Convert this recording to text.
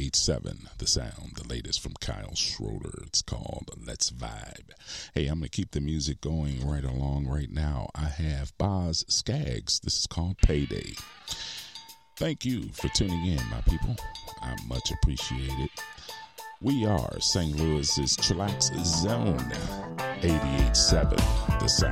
88.7 The Sound, the latest from Kyle Schroeder. It's called Let's Vibe. Hey, I'm going to keep the music going right along right now. I have Boz Scaggs. This is called Payday. Thank you for tuning in, my people. I much appreciate it. We are St. Louis's Chillax Zone, 88.7 The Sound.